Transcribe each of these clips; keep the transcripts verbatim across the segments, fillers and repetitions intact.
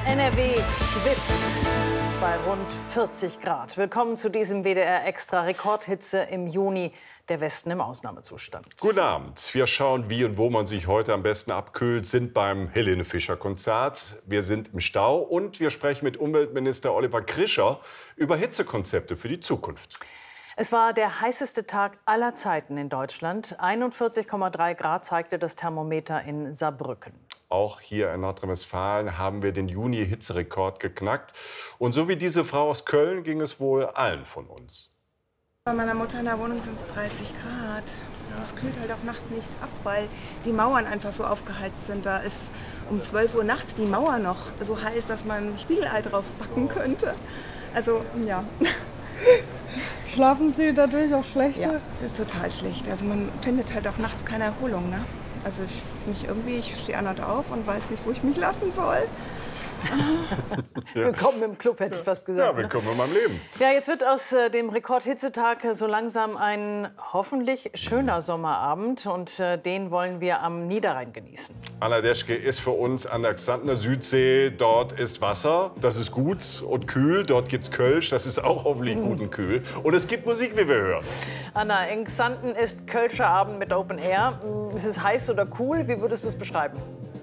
N R W schwitzt bei rund vierzig Grad. Willkommen zu diesem W D R-Extra Rekordhitze im Juni. Der Westen im Ausnahmezustand. Guten Abend. Wir schauen, wie und wo man sich heute am besten abkühlt, sind beim Helene Fischer Konzert. Wir sind im Stau und wir sprechen mit Umweltminister Oliver Krischer über Hitzekonzepte für die Zukunft. Es war der heißeste Tag aller Zeiten in Deutschland. einundvierzig Komma drei Grad zeigte das Thermometer in Saarbrücken. Auch hier in Nordrhein-Westfalen haben wir den Juni-Hitzerekord geknackt. Und so wie diese Frau aus Köln ging es wohl allen von uns. Bei meiner Mutter in der Wohnung sind es dreißig Grad. Es kühlt halt auch nachts nichts ab, weil die Mauern einfach so aufgeheizt sind. Da ist um zwölf Uhr nachts die Mauer noch so heiß, dass man Spiegelei drauf backen könnte. Also, ja. Schlafen Sie dadurch auch schlechter? Ja, das ist total schlecht. Also man findet halt auch nachts keine Erholung, ne? Also ich mich irgendwie, ich stehe andauernd auf und weiß nicht, wo ich mich lassen soll. Ja. Willkommen im Club, hätte ich fast gesagt. Ja, willkommen in meinem Leben. Ja, jetzt wird aus äh, dem Rekordhitzetag so langsam ein hoffentlich schöner Sommerabend. Und äh, den wollen wir am Niederrhein genießen. Anna Deschke ist für uns an der Xantener Südsee. Dort ist Wasser, das ist gut und kühl. Dort gibt es Kölsch, das ist auch hoffentlich gut und kühl. Und es gibt Musik, wie wir hören. Anna, in Xanten ist Kölscher Abend mit Open Air. Ist es heiß oder cool? Wie würdest du es beschreiben?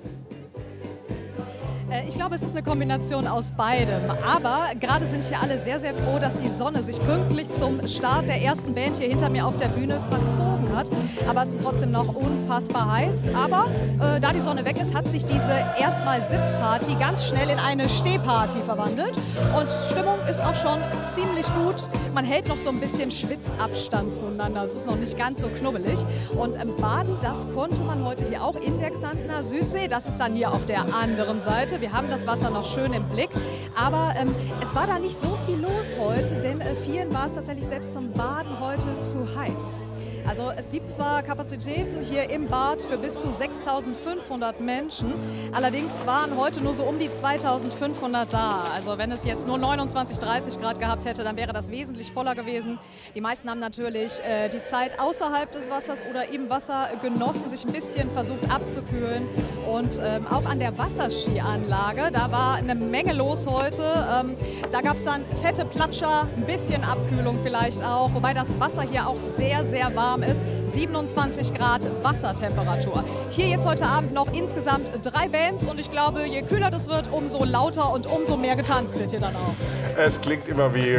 Ich glaube, es ist eine Kombination aus beidem. Aber gerade sind hier alle sehr, sehr froh, dass die Sonne sich pünktlich zum Start der ersten Band hier hinter mir auf der Bühne verzogen hat. Aber es ist trotzdem noch unfassbar heiß. Aber äh, da die Sonne weg ist, hat sich diese erstmal Sitzparty ganz schnell in eine Stehparty verwandelt. Und Stimmung ist auch schon ziemlich gut. Man hält noch so ein bisschen Schwitzabstand zueinander. Es ist noch nicht ganz so knubbelig. Und ähm, baden, das konnte man heute hier auch in der Xantener Südsee. Das ist dann hier auf der anderen Seite. Wir haben das Wasser noch schön im Blick, aber ähm, es war da nicht so viel los heute, denn äh, vielen war es tatsächlich selbst zum Baden heute zu heiß. Also es gibt zwar Kapazitäten hier im Bad für bis zu sechstausendfünfhundert Menschen, allerdings waren heute nur so um die zweitausendfünfhundert da. Also wenn es jetzt nur neunundzwanzig, dreißig Grad gehabt hätte, dann wäre das wesentlich voller gewesen. Die meisten haben natürlich äh, die Zeit außerhalb des Wassers oder im Wasser genossen, sich ein bisschen versucht abzukühlen. Und ähm, auch an der Wasserskianlage, da war eine Menge los heute. Ähm, da gab es dann fette Platscher, ein bisschen Abkühlung vielleicht auch, wobei das Wasser hier auch sehr, sehr warm ist. siebenundzwanzig Grad Wassertemperatur. Hier jetzt heute Abend noch insgesamt drei Bands und ich glaube, je kühler das wird, umso lauter und umso mehr getanzt wird hier dann auch. Es klingt immer wie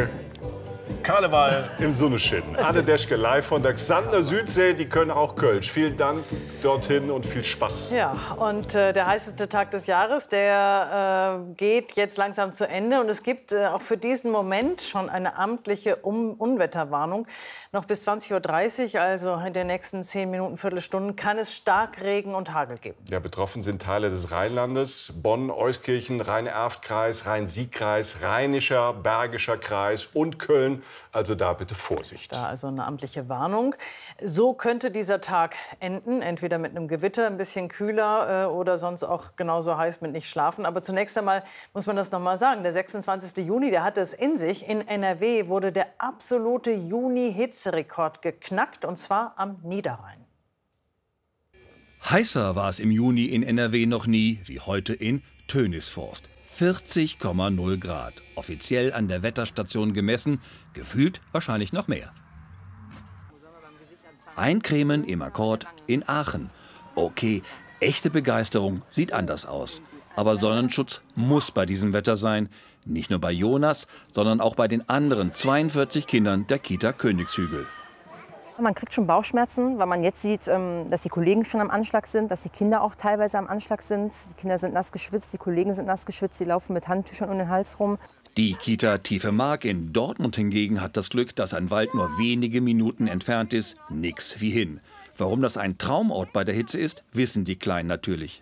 Karneval im Sonnenschein. Anne Deschke live von der Xantener Südsee, die können auch Kölsch. Vielen Dank dorthin und viel Spaß. Ja, und äh, der heißeste Tag des Jahres, der äh, geht jetzt langsam zu Ende. Und es gibt äh, auch für diesen Moment schon eine amtliche um Unwetterwarnung. Noch bis zwanzig Uhr dreißig, also in den nächsten zehn Minuten, Viertelstunden, kann es Starkregen und Hagel geben. Ja, betroffen sind Teile des Rheinlandes, Bonn, Euskirchen, Rhein-Erft-Kreis, Rhein-Sieg-Kreis, Rheinischer, Bergischer Kreis und Köln. Also da bitte Vorsicht. Da also eine amtliche Warnung. So könnte dieser Tag enden, entweder mit einem Gewitter, ein bisschen kühler äh, oder sonst auch genauso heiß mit nicht schlafen. Aber zunächst einmal muss man das noch mal sagen. Der sechsundzwanzigste Juni, der hatte es in sich. In N R W wurde der absolute Juni-Hitzerekord geknackt, und zwar am Niederrhein. Heißer war es im Juni in N R W noch nie, wie heute in Tönisforst. vierzig Komma null Grad. Offiziell an der Wetterstation gemessen, gefühlt wahrscheinlich noch mehr. Eincremen im Akkord in Aachen. Okay, echte Begeisterung sieht anders aus. Aber Sonnenschutz muss bei diesem Wetter sein. Nicht nur bei Jonas, sondern auch bei den anderen zweiundvierzig Kindern der Kita Königshügel. Man kriegt schon Bauchschmerzen, weil man jetzt sieht, dass die Kollegen schon am Anschlag sind, dass die Kinder auch teilweise am Anschlag sind. Die Kinder sind nass geschwitzt, die Kollegen sind nass geschwitzt, die laufen mit Handtüchern um den Hals rum. Die Kita Tiefe Mark in Dortmund hingegen hat das Glück, dass ein Wald nur wenige Minuten entfernt ist. Nix wie hin. Warum das ein Traumort bei der Hitze ist, wissen die Kleinen natürlich.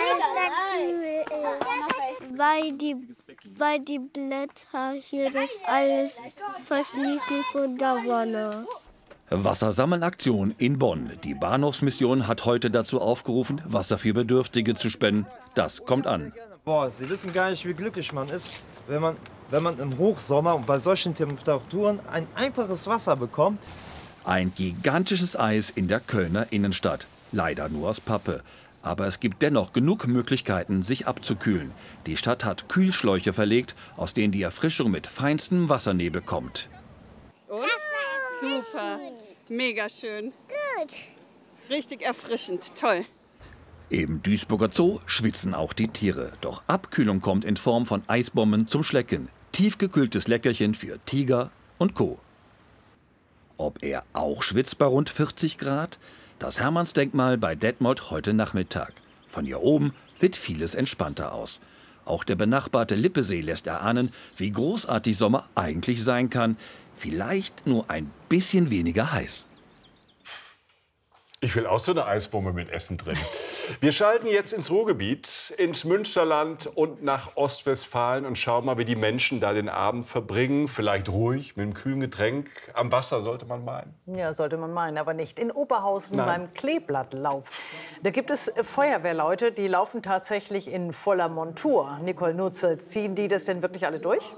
Weil die, weil die Blätter hier das alles verschließen von der Sonne. Wassersammelaktion in Bonn. Die Bahnhofsmission hat heute dazu aufgerufen, Wasser für Bedürftige zu spenden. Das kommt an. Boah, Sie wissen gar nicht, wie glücklich man ist, wenn man, wenn man im Hochsommer und bei solchen Temperaturen ein einfaches Wasser bekommt. Ein gigantisches Eis in der Kölner Innenstadt. Leider nur aus Pappe. Aber es gibt dennoch genug Möglichkeiten, sich abzukühlen. Die Stadt hat Kühlschläuche verlegt, aus denen die Erfrischung mit feinstem Wassernebel kommt. Und? Super, mega schön. Gut. Richtig erfrischend, toll. Im Duisburger Zoo schwitzen auch die Tiere. Doch Abkühlung kommt in Form von Eisbomben zum Schlecken. Tiefgekühltes Leckerchen für Tiger und Co. Ob er auch schwitzt bei rund vierzig Grad? Das Hermannsdenkmal bei Detmold heute Nachmittag. Von hier oben sieht vieles entspannter aus. Auch der benachbarte Lippesee lässt erahnen, wie großartig Sommer eigentlich sein kann. Vielleicht nur ein bisschen weniger heiß. Ich will auch so eine Eisbombe mit Essen drin. Wir schalten jetzt ins Ruhrgebiet, ins Münsterland und nach Ostwestfalen und schauen mal, wie die Menschen da den Abend verbringen. Vielleicht ruhig, mit einem kühlen Getränk. Am Wasser, sollte man meinen. Ja, sollte man meinen, aber nicht. In Oberhausen Nein. beim Kleeblattlauf. Da gibt es Feuerwehrleute, die laufen tatsächlich in voller Montur. Nicole Nutzel, ziehen die das denn wirklich alle durch?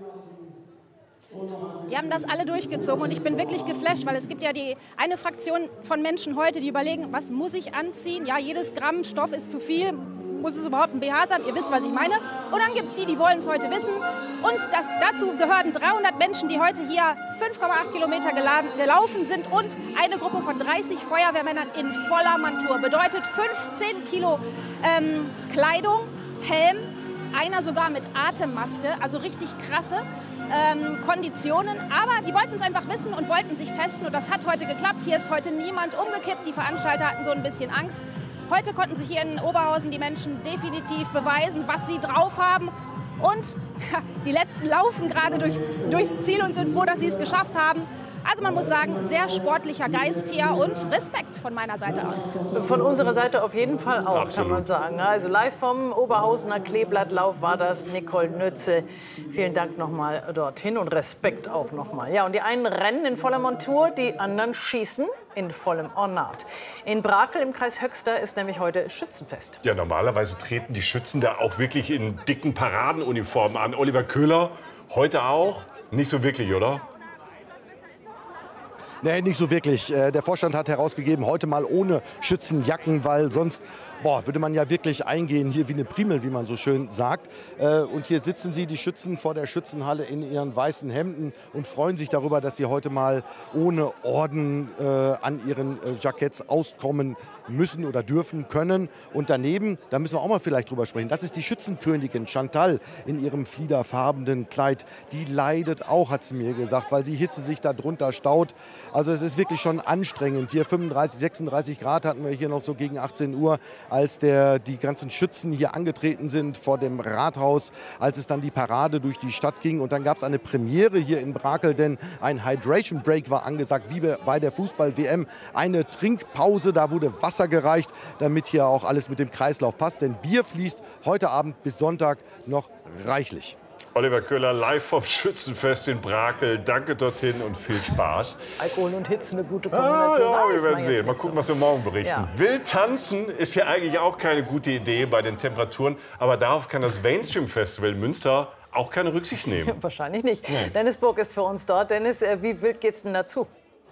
Die haben das alle durchgezogen und ich bin wirklich geflasht, weil es gibt ja die eine Fraktion von Menschen heute, die überlegen, was muss ich anziehen? Ja, jedes Gramm Stoff ist zu viel. Muss es überhaupt ein B H sein? Ihr wisst, was ich meine. Und dann gibt es die, die wollen es heute wissen. Und das, dazu gehören dreihundert Menschen, die heute hier fünf Komma acht Kilometer geladen, gelaufen sind und eine Gruppe von dreißig Feuerwehrmännern in voller Montur. Bedeutet fünfzehn Kilo ähm, Kleidung, Helm, einer sogar mit Atemmaske, also richtig krasse ähm, Konditionen. Aber die wollten es einfach wissen und wollten sich testen und das hat heute geklappt. Hier ist heute niemand umgekippt. Die Veranstalter hatten so ein bisschen Angst. Heute konnten sich hier in Oberhausen die Menschen definitiv beweisen, was sie drauf haben. Und ja, die Letzten laufen gerade durchs, durchs Ziel und sind froh, dass sie es geschafft haben. Also man muss sagen, sehr sportlicher Geist hier und Respekt von meiner Seite aus. Von unserer Seite auf jeden Fall auch, Absolut. kann man sagen. Also live vom Oberhausener Kleeblattlauf war das Nicole Nütze. Vielen Dank nochmal dorthin und Respekt auch nochmal. Ja, und die einen rennen in voller Montur, die anderen schießen in vollem Ornat. In Brakel im Kreis Höxter ist nämlich heute Schützenfest. Ja, normalerweise treten die Schützen da auch wirklich in dicken Paradenuniformen an. Oliver Köhler, heute auch? Nicht so wirklich, oder? Nee, nicht so wirklich. Der Vorstand hat herausgegeben, heute mal ohne Schützenjacken, weil sonst boah, würde man ja wirklich eingehen, hier wie eine Primel, wie man so schön sagt. Und hier sitzen sie, die Schützen, vor der Schützenhalle in ihren weißen Hemden und freuen sich darüber, dass sie heute mal ohne Orden äh, an ihren äh, Jacketts auskommen müssen oder dürfen können. Und daneben, da müssen wir auch mal vielleicht drüber sprechen, das ist die Schützenkönigin Chantal in ihrem fliederfarbenen Kleid. Die leidet auch, hat sie mir gesagt, weil die Hitze sich da drunter staut. Also es ist wirklich schon anstrengend. Hier fünfunddreißig, sechsunddreißig Grad hatten wir hier noch so gegen achtzehn Uhr, als der, die ganzen Schützen hier angetreten sind vor dem Rathaus, als es dann die Parade durch die Stadt ging. Und dann gab es eine Premiere hier in Brakel, denn ein Hydration Break war angesagt, wie bei der Fußball-W M. Eine Trinkpause, da wurde Wasser gereicht, damit hier auch alles mit dem Kreislauf passt. Denn Bier fließt heute Abend bis Sonntag noch reichlich. Oliver Köhler live vom Schützenfest in Brakel. Danke dorthin und viel Spaß. Alkohol und Hitze, eine gute Kombination. Ah, ja, Ah, wir ist werden man sehen. jetzt Mal nicht gucken, so. was wir morgen berichten. Ja. Wild tanzen ist ja eigentlich auch keine gute Idee bei den Temperaturen. Aber darauf kann das Mainstream-Festival in Münster auch keine Rücksicht nehmen. Wahrscheinlich nicht. Nein. Dennis Burg ist für uns dort. Dennis, äh, wie wild geht's denn dazu?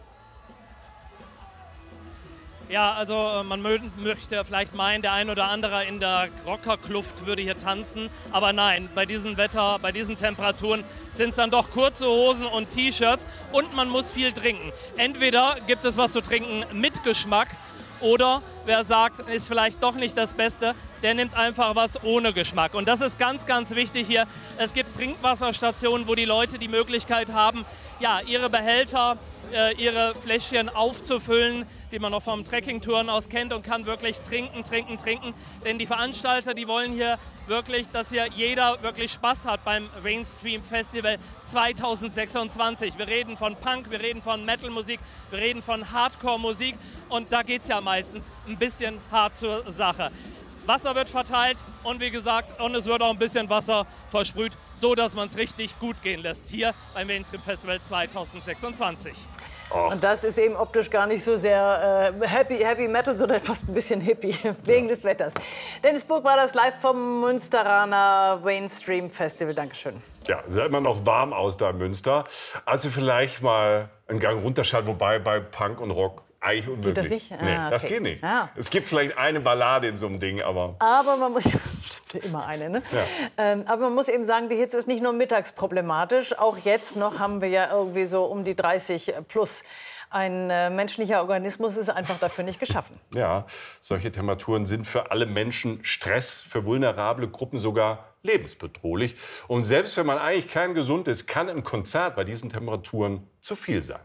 Ja, also äh, man mö möchte vielleicht meinen, der ein oder andere in der Rockerkluft würde hier tanzen. Aber nein, bei diesem Wetter, bei diesen Temperaturen sind es dann doch kurze Hosen und T-Shirts und man muss viel trinken. Entweder gibt es was zu trinken mit Geschmack oder wer sagt, ist vielleicht doch nicht das Beste, der nimmt einfach was ohne Geschmack. Und das ist ganz, ganz wichtig hier. Es gibt Trinkwasserstationen, wo die Leute die Möglichkeit haben, ja, ihre Behälter, äh, ihre Fläschchen aufzufüllen, die man noch vom Trekkingtouren aus kennt und kann wirklich trinken, trinken, trinken. Denn die Veranstalter, die wollen hier wirklich, dass hier jeder wirklich Spaß hat beim Mainstream Festival zweitausendsechsundzwanzig. Wir reden von Punk, wir reden von Metal-Musik, wir reden von Hardcore-Musik und da geht es ja meistens ein bisschen hart zur Sache. Wasser wird verteilt und wie gesagt, und es wird auch ein bisschen Wasser versprüht, so dass man es richtig gut gehen lässt hier beim Mainstream Festival zweitausendsechsundzwanzig. Oh. Und das ist eben optisch gar nicht so sehr äh, happy, Heavy Metal, sondern fast ein bisschen hippie, wegen des Wetters. Dennis Burg war das live vom Münsteraner Mainstream Festival. Dankeschön. Ja, sah immer noch warm aus da in Münster. Also vielleicht mal einen Gang runterschalten, wobei bei Punk und Rock eigentlich unmöglich. Geht das nicht? Nee, Ah, das okay. geht nicht. Ja. Es gibt vielleicht eine Ballade in so einem Ding, aber... Aber man muss, stimmt immer eine, ne? Ja. Ähm, aber man muss eben sagen, die Hitze ist nicht nur mittags problematisch. Auch jetzt noch haben wir ja irgendwie so um die dreißig plus. Ein äh, menschlicher Organismus ist einfach dafür nicht geschaffen. Ja, solche Temperaturen sind für alle Menschen Stress, für vulnerable Gruppen sogar lebensbedrohlich. Und selbst wenn man eigentlich kerngesund ist, kann im Konzert bei diesen Temperaturen zu viel sein.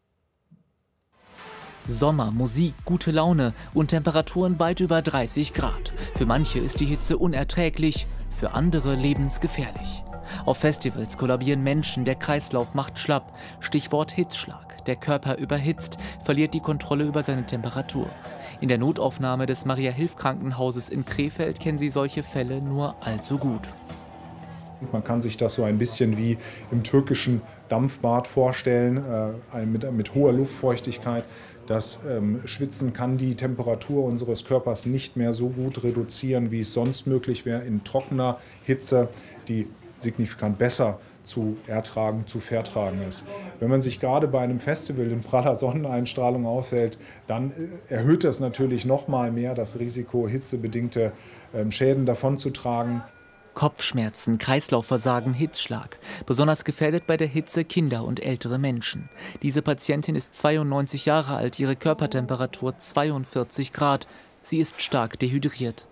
Sommer, Musik, gute Laune und Temperaturen weit über dreißig Grad. Für manche ist die Hitze unerträglich, für andere lebensgefährlich. Auf Festivals kollabieren Menschen, der Kreislauf macht schlapp. Stichwort Hitzschlag. Der Körper überhitzt, verliert die Kontrolle über seine Temperatur. In der Notaufnahme des Maria-Hilf-Krankenhauses in Krefeld kennen Sie solche Fälle nur allzu gut. Man kann sich das so ein bisschen wie im türkischen Dampfbad vorstellen, äh, mit, mit hoher Luftfeuchtigkeit. Das ähm, Schwitzen kann die Temperatur unseres Körpers nicht mehr so gut reduzieren, wie es sonst möglich wäre in trockener Hitze, die signifikant besser zu ertragen, zu vertragen ist. Wenn man sich gerade bei einem Festival in praller Sonneneinstrahlung aufhält, dann erhöht das natürlich noch mal mehr das Risiko, hitzebedingte ähm, Schäden davonzutragen. Kopfschmerzen, Kreislaufversagen, Hitzschlag. Besonders gefährdet bei der Hitze Kinder und ältere Menschen. Diese Patientin ist zweiundneunzig Jahre alt, ihre Körpertemperatur zweiundvierzig Grad. Sie ist stark dehydriert.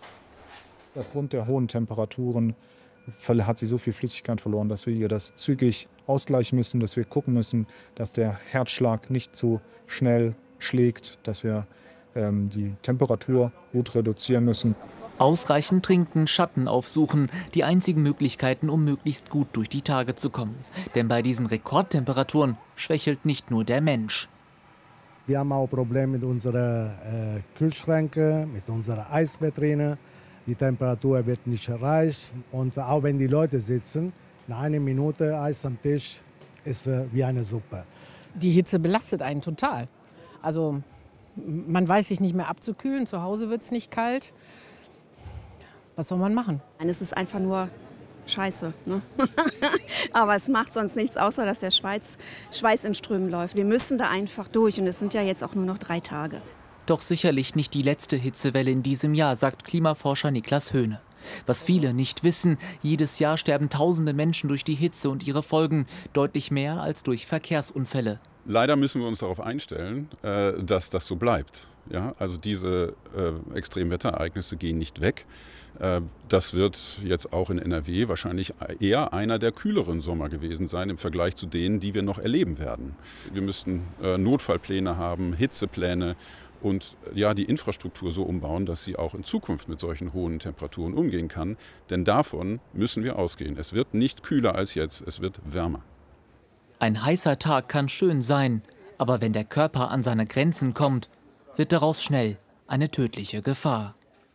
Aufgrund der hohen Temperaturen hat sie so viel Flüssigkeit verloren, dass wir ihr das zügig ausgleichen müssen, dass wir gucken müssen, dass der Herzschlag nicht zu schnell schlägt, dass wir ähm, die Temperatur gut reduzieren müssen. Ausreichend trinken, Schatten aufsuchen, die einzigen Möglichkeiten, um möglichst gut durch die Tage zu kommen. Denn bei diesen Rekordtemperaturen schwächelt nicht nur der Mensch. Wir haben auch Probleme mit unseren äh, Kühlschränken, mit unserer Eisvitrine. Die Temperatur wird nicht erreicht und auch wenn die Leute sitzen, nach einer Minute Eis am Tisch ist äh, wie eine Suppe. Die Hitze belastet einen total. Also man weiß sich nicht mehr abzukühlen, zu Hause wird es nicht kalt. Was soll man machen? Es ist einfach nur Scheiße. Ne? Aber es macht sonst nichts, außer dass der Schweiz, Schweiß in Strömen läuft. Wir müssen da einfach durch und es sind ja jetzt auch nur noch drei Tage. Doch sicherlich nicht die letzte Hitzewelle in diesem Jahr, sagt Klimaforscher Niklas Höhne. Was viele nicht wissen, jedes Jahr sterben tausende Menschen durch die Hitze und ihre Folgen, deutlich mehr als durch Verkehrsunfälle. Leider müssen wir uns darauf einstellen, dass das so bleibt. Ja, also diese äh, Extremwetterereignisse gehen nicht weg. Äh, das wird jetzt auch in N R W wahrscheinlich eher einer der kühleren Sommer gewesen sein im Vergleich zu denen, die wir noch erleben werden. Wir müssten äh, Notfallpläne haben, Hitzepläne und ja, die Infrastruktur so umbauen, dass sie auch in Zukunft mit solchen hohen Temperaturen umgehen kann. Denn davon müssen wir ausgehen. Es wird nicht kühler als jetzt, es wird wärmer. Ein heißer Tag kann schön sein, aber wenn der Körper an seine Grenzen kommt, wird daraus schnell eine tödliche Gefahr.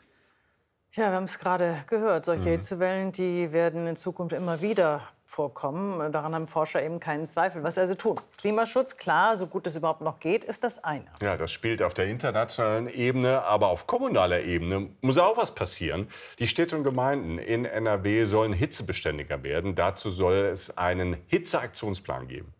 Ja, wir haben es gerade gehört. Solche Mhm. Hitzewellen, die werden in Zukunft immer wieder vorkommen. Daran haben Forscher eben keinen Zweifel. Was also tun? Klimaschutz, klar, so gut es überhaupt noch geht, ist das eine. Ja, das spielt auf der internationalen Ebene, aber auf kommunaler Ebene muss auch was passieren. Die Städte und Gemeinden in N R W sollen hitzebeständiger werden. Dazu soll es einen Hitzeaktionsplan geben.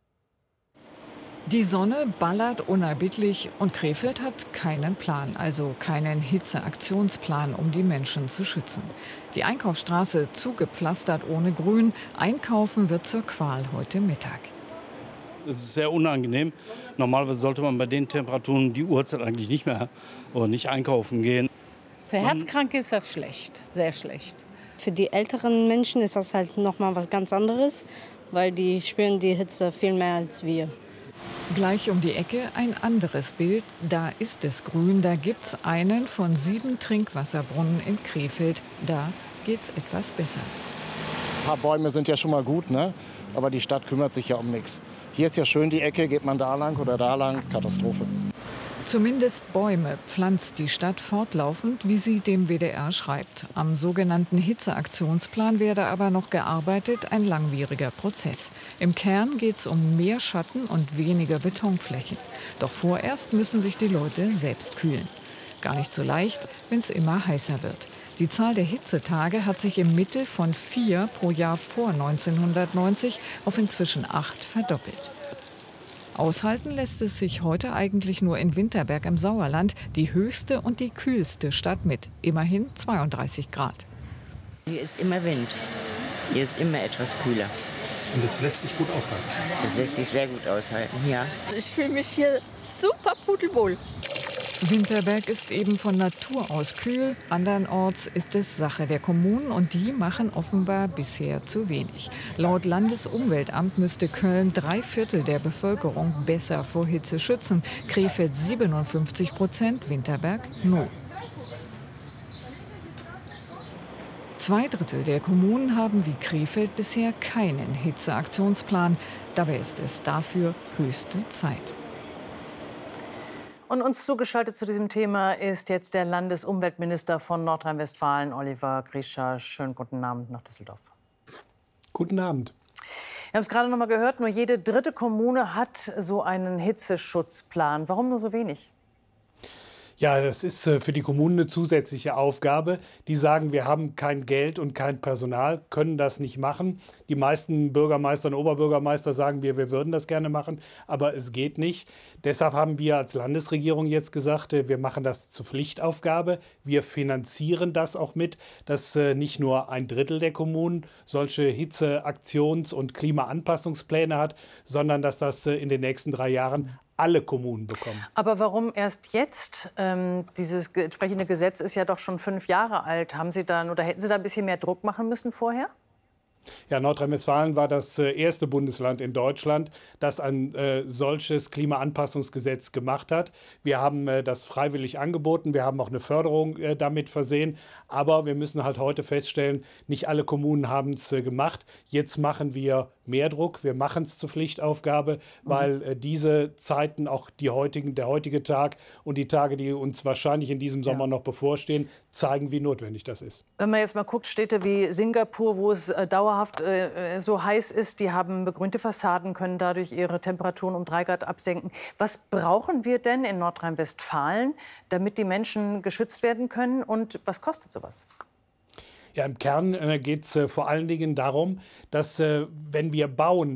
Die Sonne ballert unerbittlich und Krefeld hat keinen Plan, also keinen Hitzeaktionsplan, um die Menschen zu schützen. Die Einkaufsstraße zugepflastert ohne Grün. Einkaufen wird zur Qual heute Mittag. Es ist sehr unangenehm. Normalerweise sollte man bei den Temperaturen die Uhrzeit eigentlich nicht mehr oder nicht einkaufen gehen. Für Herzkranke ist das schlecht, sehr schlecht. Für die älteren Menschen ist das halt noch mal was ganz anderes, weil die spüren die Hitze viel mehr als wir. Gleich um die Ecke ein anderes Bild. Da ist es grün. Da gibt's einen von sieben Trinkwasserbrunnen in Krefeld. Da geht's etwas besser. Ein paar Bäume sind ja schon mal gut, ne? Aber die Stadt kümmert sich ja um nichts. Hier ist ja schön die Ecke, geht man da lang oder da lang, Katastrophe. Zumindest Bäume pflanzt die Stadt fortlaufend, wie sie dem W D R schreibt. Am sogenannten Hitzeaktionsplan werde aber noch gearbeitet, ein langwieriger Prozess. Im Kern geht es um mehr Schatten und weniger Betonflächen. Doch vorerst müssen sich die Leute selbst kühlen. Gar nicht so leicht, wenn es immer heißer wird. Die Zahl der Hitzetage hat sich im Mittel von vier pro Jahr vor neunzehnhundertneunzig auf inzwischen acht verdoppelt. Aushalten lässt es sich heute eigentlich nur in Winterberg im Sauerland, die höchste und die kühlste Stadt mit immerhin zweiunddreißig Grad. Hier ist immer Wind. Hier ist immer etwas kühler. Und das lässt sich gut aushalten? Das lässt sich sehr gut aushalten, ja. Ich fühle mich hier super pudelwohl. Winterberg ist eben von Natur aus kühl, andernorts ist es Sache der Kommunen und die machen offenbar bisher zu wenig. Laut Landesumweltamt müsste Köln drei Viertel der Bevölkerung besser vor Hitze schützen, Krefeld siebenundfünfzig Prozent, Winterberg null. Zwei Drittel der Kommunen haben wie Krefeld bisher keinen Hitzeaktionsplan. Dabei ist es dafür höchste Zeit. Und uns zugeschaltet zu diesem Thema ist jetzt der Landesumweltminister von Nordrhein-Westfalen, Oliver Grischer. Schönen guten Abend nach Düsseldorf. Guten Abend. Wir haben es gerade noch mal gehört, nur jede dritte Kommune hat so einen Hitzeschutzplan. Warum nur so wenig? Ja, das ist für die Kommunen eine zusätzliche Aufgabe. Die sagen, wir haben kein Geld und kein Personal, können das nicht machen. Die meisten Bürgermeister und Oberbürgermeister sagen, wir, wir würden das gerne machen, aber es geht nicht. Deshalb haben wir als Landesregierung jetzt gesagt, wir machen das zur Pflichtaufgabe. Wir finanzieren das auch mit, dass nicht nur ein Drittel der Kommunen solche Hitzeaktions- und Klimaanpassungspläne hat, sondern dass das in den nächsten drei Jahren alle Kommunen bekommen. Aber warum erst jetzt? Ähm, dieses entsprechende Gesetz ist ja doch schon fünf Jahre alt. Haben Sie dann oder hätten Sie da ein bisschen mehr Druck machen müssen vorher? Ja, Nordrhein-Westfalen war das äh, erste Bundesland in Deutschland, das ein äh, solches Klimaanpassungsgesetz gemacht hat. Wir haben äh, das freiwillig angeboten, wir haben auch eine Förderung äh, damit versehen. Aber wir müssen halt heute feststellen, nicht alle Kommunen haben es äh, gemacht. Jetzt machen wir mehr Druck, wir machen es zur Pflichtaufgabe, weil äh, diese Zeiten, auch die heutigen, der heutige Tag und die Tage, die uns wahrscheinlich in diesem Sommer ja. noch bevorstehen, zeigen, wie notwendig das ist. Wenn man jetzt mal guckt, Städte wie Singapur, wo es äh, dauerhaft äh, so heiß ist, die haben begrünte Fassaden, können dadurch ihre Temperaturen um drei Grad absenken. Was brauchen wir denn in Nordrhein-Westfalen, damit die Menschen geschützt werden können? Und was kostet sowas? Ja, im Kern äh, geht es äh, vor allen Dingen darum, dass, äh, wenn wir bauen,